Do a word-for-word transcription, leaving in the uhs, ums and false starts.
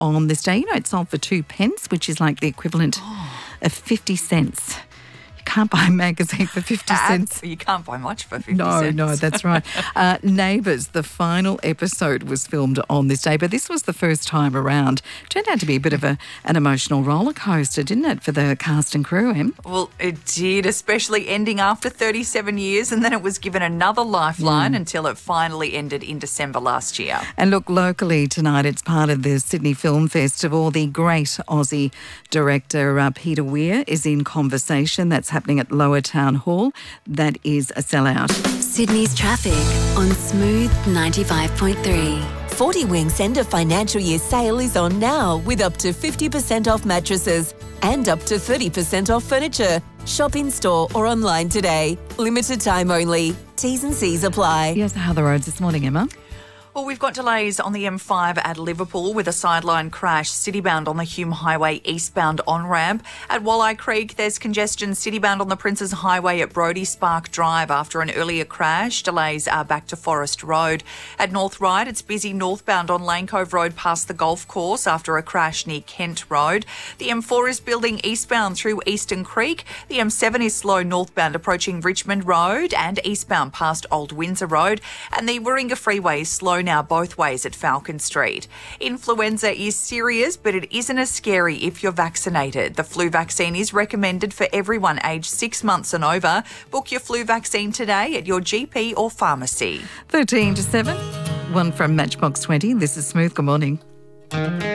on this day. You know, it sold for two pence, which is like the equivalent oh. of fifty cents. You can't buy a magazine for fifty cents. You can't buy much for fifty no, cents. No, no, that's right. uh, Neighbours, the final episode was filmed on this day, but this was the first time around. Turned out to be a bit of a, an emotional roller coaster, didn't it, for the cast and crew, Em? Well, it did, especially ending after thirty-seven years, and then it was given another lifeline mm. until it finally ended in December last year. And look, locally tonight, it's part of the Sydney Film Festival. The great Aussie director uh, Peter Weir is in conversation. That's happening at Lower Town Hall. That is a sellout. Sydney's traffic on Smooth ninety-five point three. forty Winks end of financial year sale is on now with up to fifty percent off mattresses and up to thirty percent off furniture. Shop in store or online today. Limited time only. T's and C's apply. Yes, how are the roads this morning, Emma? Well, we've got delays on the M five at Liverpool with a sideline crash, citybound on the Hume Highway eastbound on-ramp. At Walleye Creek, there's congestion citybound on the Princes Highway at Brodie Spark Drive after an earlier crash. Delays are back to Forest Road. At North Ryde, it's busy northbound on Lane Cove Road past the golf course after a crash near Kent Road. The M four is building eastbound through Eastern Creek. The M seven is slow northbound approaching Richmond Road and eastbound past Old Windsor Road. And the Warringah Freeway is slow now both ways at Falcon Street. Influenza is serious, but it isn't as scary if you're vaccinated. The flu vaccine is recommended for everyone aged six months and over. Book your flu vaccine today at your G P or pharmacy. thirteen to seven, one from Matchbox twenty. This is Smooth. Good morning.